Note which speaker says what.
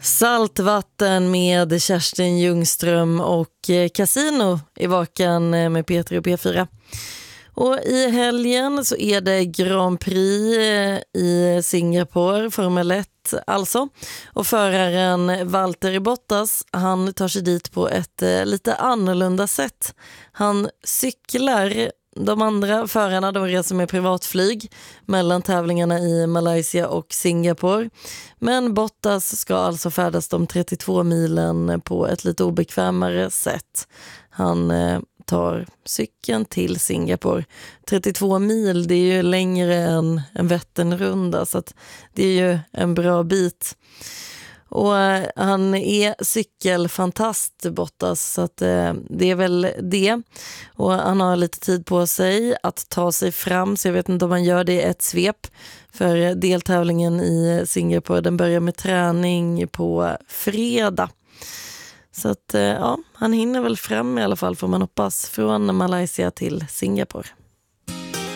Speaker 1: Saltvatten med Kerstin Ljungström och Casino i vakan med Peter och P4. Och i helgen så är det Grand Prix i Singapore, Formel 1 alltså. Och föraren Valtteri Bottas, han tar sig dit på ett lite annorlunda sätt. Han cyklar. De andra förarna, de reser med privatflyg mellan tävlingarna i Malaysia och Singapore. Men Bottas ska alltså färdas de 32 milen på ett lite obekvämare sätt. Han tar cykeln till Singapore. 32 mil, det är ju längre än en Vätternrunda, så att det är ju en bra bit. Och han är cykelfantast, Bottas, så att det är väl det. Och han har lite tid på sig att ta sig fram, så jag vet inte om han gör det i ett svep. För deltävlingen i Singapore, den börjar med träning på fredag. Så att ja, han hinner väl fram i alla fall, får man hoppas, från Malaysia till Singapore.